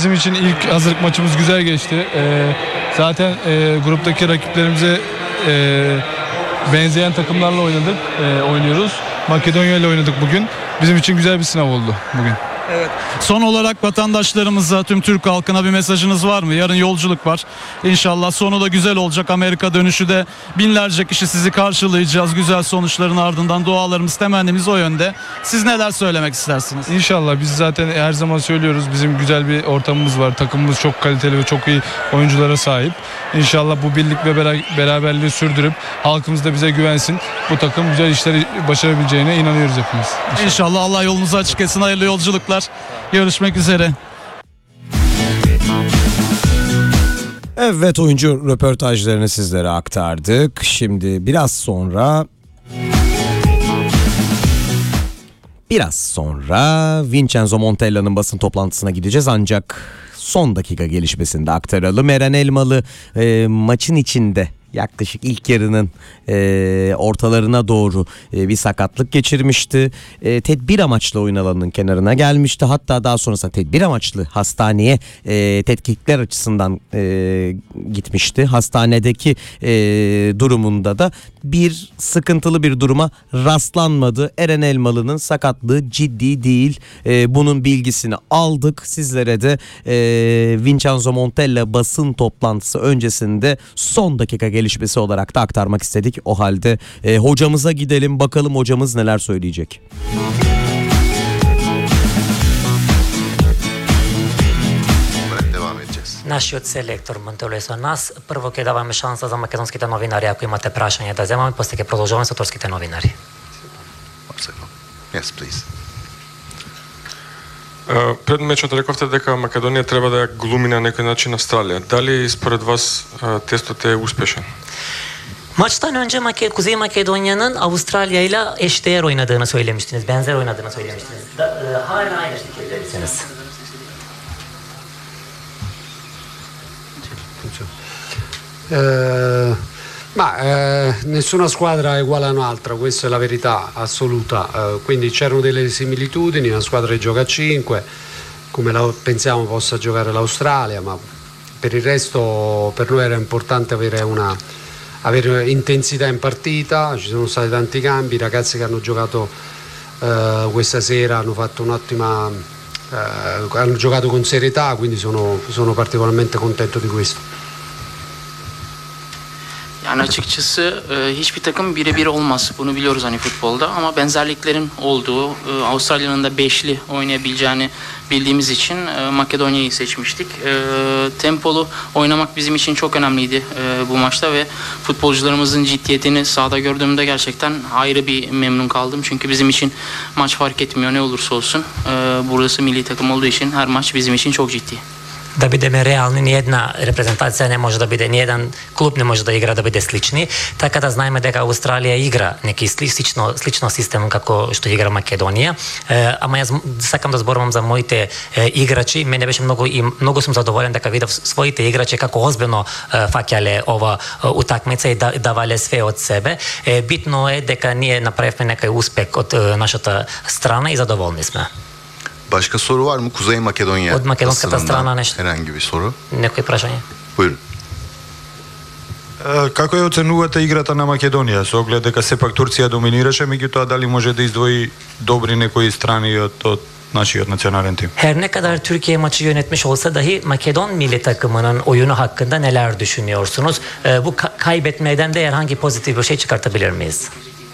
bizim için ilk hazırlık maçımız güzel geçti. Zaten gruptaki rakiplerimize benzeyen takımlarla oynuyoruz. Makedonya ile oynadık bugün. Bizim için güzel bir sınav oldu bugün. Evet. Son olarak vatandaşlarımıza, tüm Türk halkına bir mesajınız var mı? Yarın yolculuk var. İnşallah sonu da güzel olacak. Amerika dönüşü de binlerce kişi sizi karşılayacağız. Güzel sonuçların ardından dualarımız, temennimiz o yönde. Siz neler söylemek istersiniz? İnşallah, biz zaten her zaman söylüyoruz. Bizim güzel bir ortamımız var. Takımımız çok kaliteli ve çok iyi oyunculara sahip. İnşallah bu birlik ve beraberliği sürdürüp halkımız da bize güvensin. Bu takım güzel işleri başarabileceğine inanıyoruz hepimiz. İnşallah Allah yolunuzu açık etsin. Hayırlı yolculuklar. Görüşmek üzere. Evet, oyuncu röportajlarını sizlere aktardık. Şimdi biraz sonra Vincenzo Montella'nın basın toplantısına gideceğiz, ancak son dakika gelişmesini de aktaralım. Eren Elmalı maçın içinde yaklaşık ilk yarının ortalarına doğru bir sakatlık geçirmişti. Tedbir amaçlı oyun alanının kenarına gelmişti. Hatta daha sonrasında tedbir amaçlı hastaneye tetkikler açısından gitmişti. Hastanedeki durumunda da bir sıkıntılı bir duruma rastlanmadı. Eren Elmalı'nın sakatlığı ciddi değil. Bunun bilgisini aldık. Sizlere de Vincenzo Montella basın toplantısı öncesinde son dakika gelişmesi olarak da aktarmak istedik. O halde hocamıza gidelim, bakalım hocamız neler söyleyecek. Devam edeceğiz. Нашиот селектор Монтело е со нас. Прво ќе даваме шанса за македонските новинари ако имате прашања да земаме, после ќе продолжуваме со турските новинари. Yes, please. Пред мечот рековте дека Македонија треба да ја глуми на некој начин Австралија. Дали според вас тестот е успешен? Maçtan önce Kuzey Makedonya'nın Avustralya ile eşdeğer oynadığını söylemiştiniz. Benzer oynadığını söylemiştiniz. Hala aynı şekilde misiniz? Nessuna squadra è uguale a un'altra, questa è la verità assoluta, quindi c'erano delle similitudini, una squadra che gioca a 5, come pensiamo possa giocare l'Australia, ma per il resto per noi era importante avere intensità in partita. Ci sono stati tanti cambi, i ragazzi che hanno giocato questa sera hanno fatto hanno giocato con serietà, quindi sono particolarmente contento di questo. Yani açıkçası hiçbir takım birebir olmaz. Bunu biliyoruz hani futbolda, ama benzerliklerin olduğu, Avustralya'nın da beşli oynayabileceğini bildiğimiz için Makedonya'yı seçmiştik. Tempolu oynamak bizim için çok önemliydi bu maçta ve futbolcularımızın ciddiyetini sahada gördüğümde gerçekten ayrı bir memnun kaldım. Çünkü bizim için maç fark etmiyor ne olursa olsun. Burası milli takım olduğu için her maç bizim için çok ciddi. Да бидеме реални, ни една репрезентација не може да биде, ни еден клуб не може да игра да биде слични, така да знаеме дека Австралија игра неки слично систем како што игра Македонија. Ама јас сакам да зборувам за моите играчи. Мене беше многу сум задоволен дека видов своите играчи како озбилно фаќале ова утакмица и давале све од себе. Битно е дека ние направивме некај успех од нашата страна и задоволни сме. Başka soru var mı? Kuzey Makedonya Od makedonskата страна нешто. Herhangi bir soru. Некој прашање? Buyurun. Како ја оценувате играта на Македонија? Со оглед дека сепак Турција доминираше, меѓутоа дали може да издвои добри некои страни од нашиот национален тим? Her ne kadar Türkiye maçı yönetmiş olsa dahi Makedon milli takımının oyunu hakkında neler düşünüyorsunuz? Bu kaybetmeden de herhangi pozitif bir şey çıkartabilir miyiz?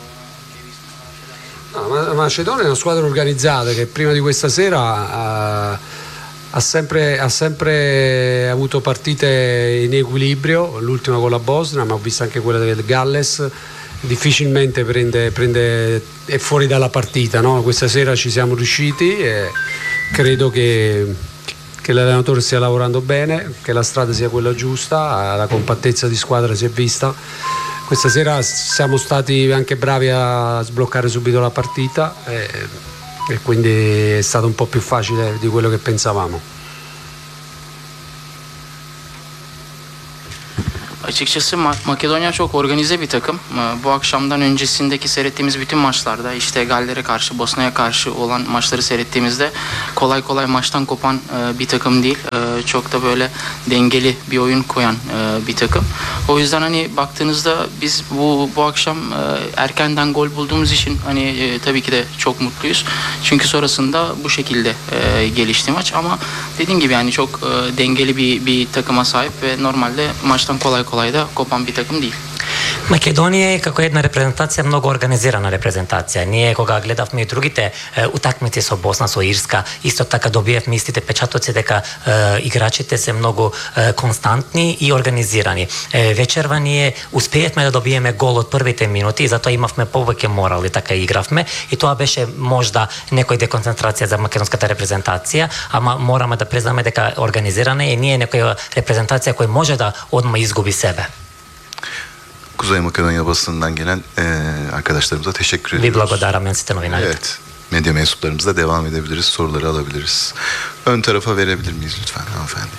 Macedonia è una squadra organizzata che prima di questa sera ha sempre avuto partite in equilibrio, l'ultima con la Bosnia, ma ho visto anche quella del Galles. Difficilmente è fuori dalla partita, no? Questa sera ci siamo riusciti e credo che l'allenatore stia lavorando bene, che la strada sia quella giusta, la compattezza di squadra si è vista. Questa sera siamo stati anche bravi a sbloccare subito la partita e quindi è stato un po' più facile di quello che pensavamo. Açıkçası Makedonya çok organize bir takım. Bu akşamdan öncesindeki seyrettiğimiz bütün maçlarda işte Galler'e karşı, Bosna'ya karşı olan maçları seyrettiğimizde kolay kolay maçtan kopan bir takım değil. Çok da böyle dengeli bir oyun koyan bir takım. O yüzden hani baktığınızda biz bu akşam erkenden gol bulduğumuz için hani tabii ki de çok mutluyuz. Çünkü sonrasında bu şekilde gelişti maç ama dediğim gibi yani çok dengeli bir takıma sahip ve normalde maçtan kolay kolay da kopan bir takım değil. Makedonija je kako jedna reprezentacija mnogo organizirana reprezentacija. Nije koga gledavme i drugite utakmice со Босна, со Ирска, исто така добиевме истите печатоци дека играчите се многу константни и организирани. Вечерва ние успеевме да добиеме гол од првите минути и затоа имавме повеќе морал и така игравме и тоа беше можда некој деконцентрација за македонската репрезентација, ама мораме да признаме дека организирана и ние некоја репрезентација која може да одма изгуби себе. Kuzey Makedonya basınından gelen arkadaşlarımıza teşekkür ediyoruz. Vi благодарам сите новинари. Evet. Medya mensuplarımızla devam edebiliriz. Soruları alabiliriz. Ön tarafa verebilir miyiz lütfen hanımefendi?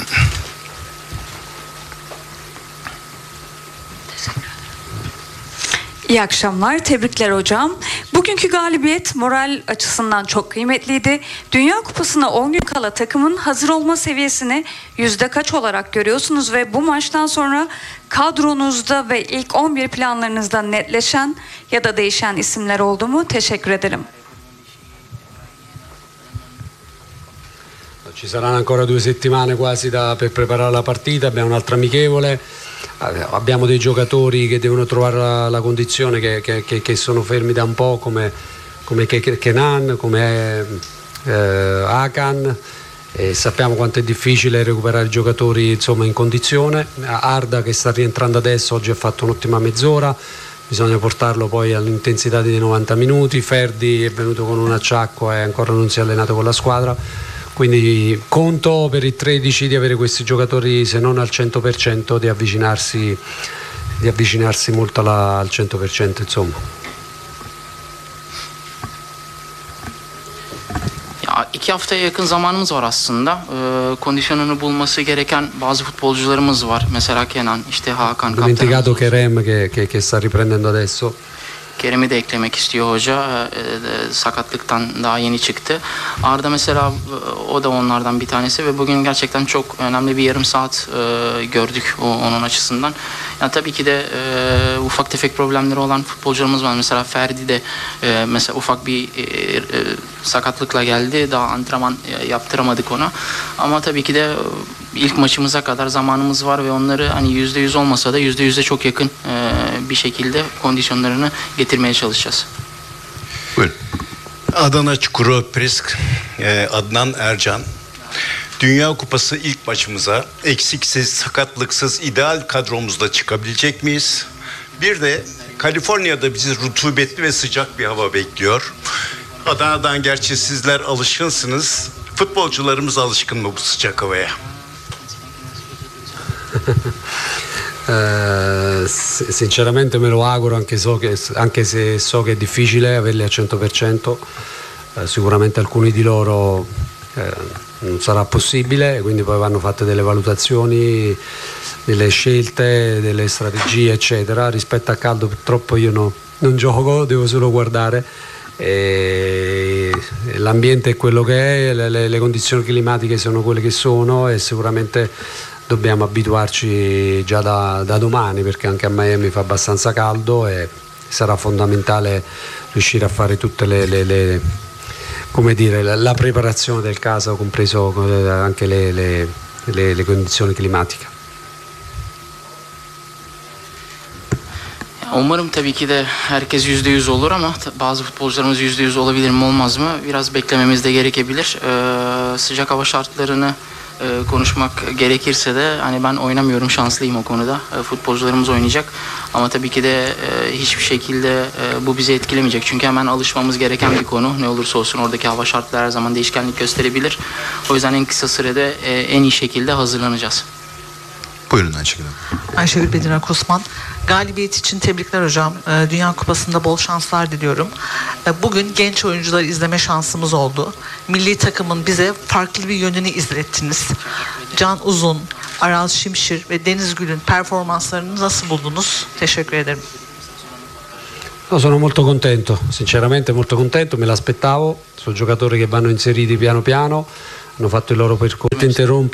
İyi akşamlar, tebrikler hocam. Bugünkü galibiyet moral açısından çok kıymetliydi. Dünya Kupası'na 10 gün kala takımın hazır olma seviyesini yüzde kaç olarak görüyorsunuz ve bu maçtan sonra kadronuzda ve ilk 11 planlarınızda netleşen ya da değişen isimler oldu mu? Teşekkür ederim. Ci saranno ancora 2 settimane quasi per preparare la partita, abbiamo un'altra amichevole, abbiamo dei giocatori che devono trovare la condizione, che sono fermi da un po' come Kenan, come Hakan, e sappiamo quanto è difficile recuperare i giocatori insomma in condizione. Arda che sta rientrando adesso, oggi ha fatto un'ottima mezz'ora, bisogna portarlo poi all'intensità dei 90 minuti. Ferdi è venuto con un acciacco e ancora non si è allenato con la squadra, quindi conto per i 13 di avere questi giocatori se non al 100%, di avvicinarsi molto al 100% insomma. Ya 2 haftaya yakın zamanımız var aslında. Kondisyonunu bulması gereken bazı futbolcularımız var. Mesela Kenan, işte Hakan, Ho dimenticato Kerem che sta riprendendo adesso. Kerem'i de eklemek istiyor hoca. Sakatlıktan daha yeni çıktı. Arda mesela o da onlardan bir tanesi ve bugün gerçekten çok önemli bir yarım saat gördük onun açısından. Yani tabii ki de ufak tefek problemleri olan futbolcularımız var. Mesela Ferdi de mesela ufak bir sakatlıkla geldi. Daha antrenman yaptıramadık ona. Ama tabii ki de ilk maçımıza kadar zamanımız var ve onları hani %100 olmasa da %100'e çok yakın bir şekilde kondisyonlarını getirmeye çalışacağız. Buyurun. Adana Çukurova Prisk, Adnan Ercan. Dünya Kupası ilk maçımıza eksiksiz, sakatlıksız, ideal kadromuzla çıkabilecek miyiz? Bir de Kaliforniya'da bizi rutubetli ve sıcak bir hava bekliyor. Adana'dan gerçi sizler alışkınsınız. Futbolcularımız alışkın mı bu sıcak havaya? Sinceramente me lo auguro, anche se so che è difficile averli al 100%. Sicuramente alcuni di loro non sarà possibile, quindi poi vanno fatte delle valutazioni, delle scelte, delle strategie eccetera. Rispetto al caldo purtroppo io non gioco, devo solo guardare. L'ambiente è quello che è, le condizioni climatiche sono quelle che sono e sicuramente dobbiamo abituarci già da domani, perché anche a Miami fa abbastanza caldo e sarà fondamentale riuscire a fare tutte come dire, la preparazione del caso, compreso anche le condizioni climatiche. Umarım tabii ki de herkes %100 olur ama bazı futbolcularımız %100 olabilir mi olmaz mı? Biraz beklememiz de gerekebilir. Sıcak hava şartlarını konuşmak gerekirse de hani ben oynamıyorum, şanslıyım o konuda. Futbolcularımız oynayacak ama tabii ki de hiçbir şekilde bu bizi etkilemeyecek. Çünkü hemen alışmamız gereken bir konu. Ne olursa olsun oradaki hava şartları her zaman değişkenlik gösterebilir. O yüzden en kısa sürede en iyi şekilde hazırlanacağız. Buyurun Ayşegül Hanım. Ayşegül Bedinak Osman. Galibiyet için tebrikler hocam. Dünya Kupası'nda bol şanslar diliyorum. Bugün genç oyuncuları izleme şansımız oldu. Milli takımın bize farklı bir yönünü izlettiniz. Can Uzun, Aral Şimşir ve Deniz Gül'ün performanslarını nasıl buldunuz? Teşekkür ederim. No, sono molto contento, sinceramente molto contento, me l'aspettavo, sono giocatori che vanno inseriti piano piano, hanno fatto il loro percorso. Interrompo